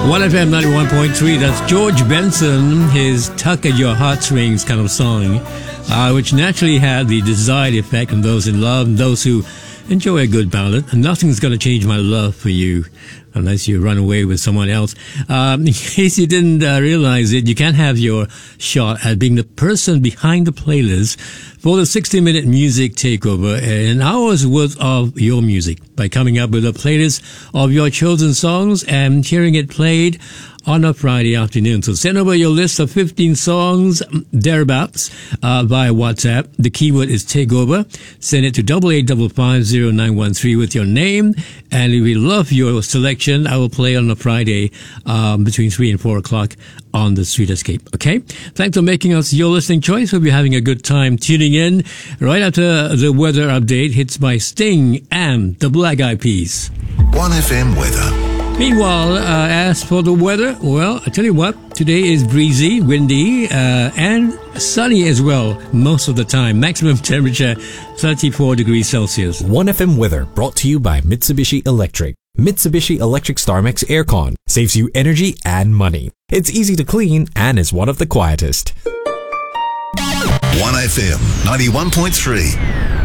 1FM 91.3, that's George Benson, his Tug at Your Heartstrings kind of song, which naturally had the desired effect on those in love and those who enjoy a good ballad. Nothing's going to change my love for you unless you run away with someone else. In case you didn't realize it, you can have your shot at being the person behind the playlist for the 60-minute music takeover, an hour's worth of your music, by coming up with a playlist of your chosen songs and hearing it played on a Friday afternoon. So send over your list of 15 songs, thereabouts, via WhatsApp. The keyword is takeover. Send it to 88550913 with your name. And if we love your selection, I will play on a Friday between 3 and 4 o'clock on the Street Escape. Okay? Thanks for making us your listening choice. Hope you're having a good time tuning in. Right after the weather update, hits by Sting and the Black Eyed Peas. 1FM weather. Meanwhile, as for the weather, well, I tell you what, today is breezy, windy, and sunny as well most of the time. Maximum temperature 34 degrees Celsius. 1FM weather brought to you by Mitsubishi Electric. Mitsubishi Electric StarMax Aircon saves you energy and money. It's easy to clean and is one of the quietest. 1FM 91.3.